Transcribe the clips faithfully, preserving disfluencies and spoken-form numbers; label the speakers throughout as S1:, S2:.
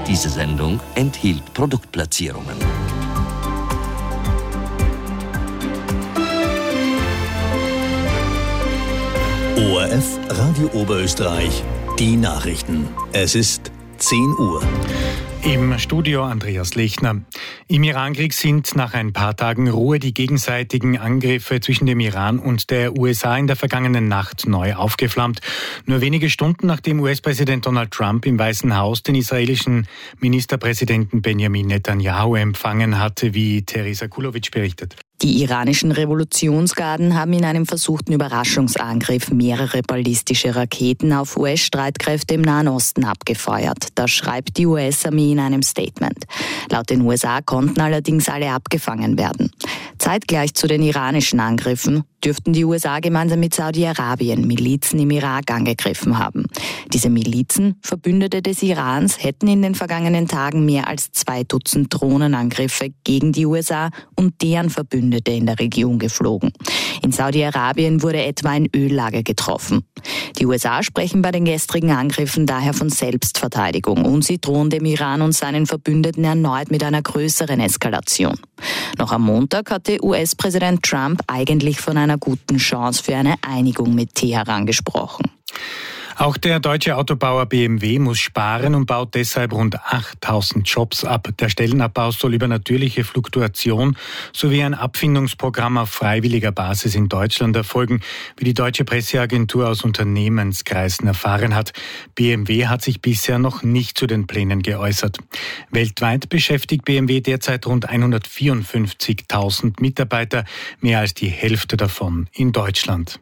S1: Diese Sendung enthielt Produktplatzierungen.
S2: O R F Radio Oberösterreich, die Nachrichten. Es ist zehn Uhr.
S3: Im Studio Andreas Lechner. Im Irankrieg sind nach ein paar Tagen Ruhe die gegenseitigen Angriffe zwischen dem Iran und der U S A in der vergangenen Nacht neu aufgeflammt. Nur wenige Stunden nachdem U S-Präsident Donald Trump im Weißen Haus den israelischen Ministerpräsidenten Benjamin Netanyahu empfangen hatte, wie Teresa Kulovic berichtet.
S4: Die iranischen Revolutionsgarden haben in einem versuchten Überraschungsangriff mehrere ballistische Raketen auf U S-Streitkräfte im Nahen Osten abgefeuert. Das schreibt die U S-Armee in einem Statement. Laut den U S A konnten allerdings alle abgefangen werden. Zeitgleich zu den iranischen Angriffen dürften die U S A gemeinsam mit Saudi-Arabien Milizen im Irak angegriffen haben. Diese Milizen, Verbündete des Irans, hätten in den vergangenen Tagen mehr als zwei Dutzend Drohnenangriffe gegen die U S A und deren Verbündete in der Region geflogen. In Saudi-Arabien wurde etwa ein Öllager getroffen. Die U S A sprechen bei den gestrigen Angriffen daher von Selbstverteidigung und sie drohen dem Iran und seinen Verbündeten erneut mit einer größeren Eskalation. Noch am Montag hatte U S-Präsident Trump eigentlich von einer guten Chance für eine Einigung mit Teheran gesprochen.
S3: Auch der deutsche Autobauer B M W muss sparen und baut deshalb rund achttausend Jobs ab. Der Stellenabbau soll über natürliche Fluktuation sowie ein Abfindungsprogramm auf freiwilliger Basis in Deutschland erfolgen, wie die deutsche Presseagentur aus Unternehmenskreisen erfahren hat. B M W hat sich bisher noch nicht zu den Plänen geäußert. Weltweit beschäftigt B M W derzeit rund hundertvierundfünfzigtausend Mitarbeiter, mehr als die Hälfte davon in Deutschland.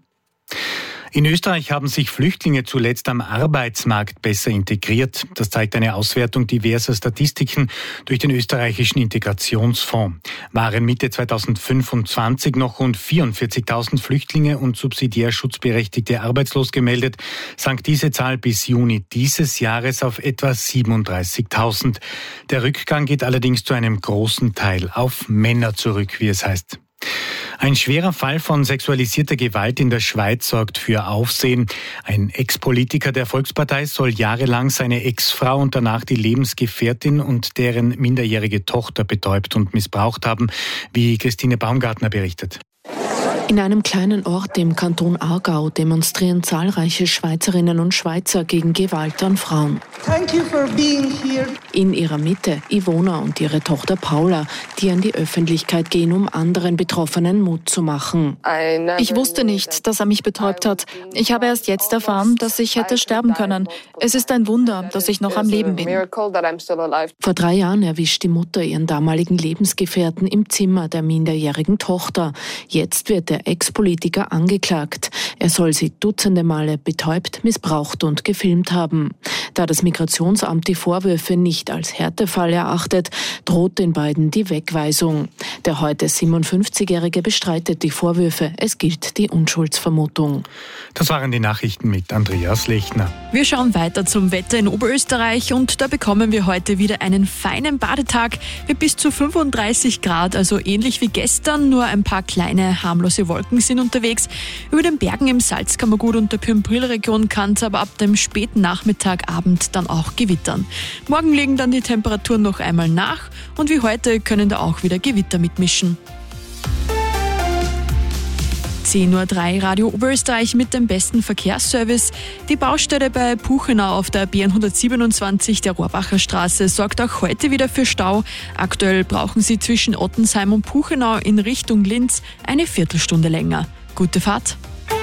S3: In Österreich haben sich Flüchtlinge zuletzt am Arbeitsmarkt besser integriert. Das zeigt eine Auswertung diverser Statistiken durch den österreichischen Integrationsfonds. Waren Mitte zweitausendfünfundzwanzig noch rund vierundvierzigtausend Flüchtlinge und subsidiär Schutzberechtigte arbeitslos gemeldet, sank diese Zahl bis Juni dieses Jahres auf etwa siebenunddreißigtausend. Der Rückgang geht allerdings zu einem großen Teil auf Männer zurück, wie es heißt. Ein schwerer Fall von sexualisierter Gewalt in der Schweiz sorgt für Aufsehen. Ein Ex-Politiker der Volkspartei soll jahrelang seine Ex-Frau und danach die Lebensgefährtin und deren minderjährige Tochter betäubt und missbraucht haben, wie Christine Baumgartner berichtet.
S5: In einem kleinen Ort im Kanton Aargau demonstrieren zahlreiche Schweizerinnen und Schweizer gegen Gewalt an Frauen.
S6: Thank you for being here.
S5: In ihrer Mitte Ivona und ihre Tochter Paula, die an die Öffentlichkeit gehen, um anderen Betroffenen Mut zu machen.
S7: Ich wusste nicht, dass er mich betäubt hat. Ich habe erst jetzt erfahren, dass ich hätte sterben können. Es ist ein Wunder, dass ich noch am Leben bin.
S5: Vor drei Jahren erwischt die Mutter ihren damaligen Lebensgefährten im Zimmer der minderjährigen Tochter. Jetzt wird der Ex-Politiker angeklagt. Er soll sie dutzende Male betäubt, missbraucht und gefilmt haben. Da das Migrationsamt die Vorwürfe nicht als Härtefall erachtet, droht den beiden die Wegweisung. Der heute siebenundfünfzigjährige bestreitet die Vorwürfe. Es gilt die Unschuldsvermutung.
S3: Das waren die Nachrichten mit Andreas Lechner.
S8: Wir schauen weiter zum Wetter in Oberösterreich und da bekommen wir heute wieder einen feinen Badetag mit bis zu fünfunddreißig Grad, also ähnlich wie gestern, nur ein paar kleine harmlose Wolken sind unterwegs. Über den Bergen im Salzkammergut und der Pyrenbrühl-Region kann es aber ab dem späten Nachmittag, Abend dann auch gewittern. Morgen legen dann die Temperaturen noch einmal nach und wie heute können da auch wieder Gewitter mitmischen. zehn Uhr drei Radio Oberösterreich mit dem besten Verkehrsservice. Die Baustelle bei Puchenau auf der B hundertsiebenundzwanzig der Rohrbacher Straße sorgt auch heute wieder für Stau. Aktuell brauchen Sie zwischen Ottensheim und Puchenau in Richtung Linz eine Viertelstunde länger. Gute Fahrt!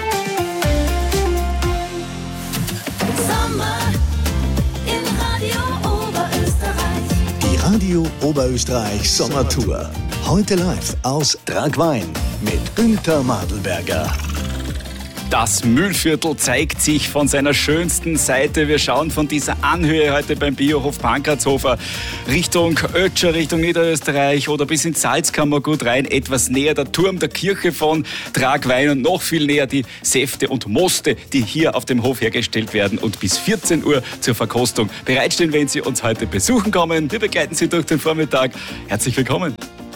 S2: Die Radio Oberösterreich Sommertour. Heute live aus Tragwein mit Günther Madelberger.
S9: Das Mühlviertel zeigt sich von seiner schönsten Seite. Wir schauen von dieser Anhöhe heute beim Biohof Pankratzhofer Richtung Ötscher, Richtung Niederösterreich oder bis ins Salzkammergut rein. Etwas näher der Turm der Kirche von Tragwein und noch viel näher die Säfte und Moste, die hier auf dem Hof hergestellt werden und bis vierzehn Uhr zur Verkostung bereitstehen, wenn Sie uns heute besuchen kommen. Wir begleiten Sie durch den Vormittag. Herzlich willkommen.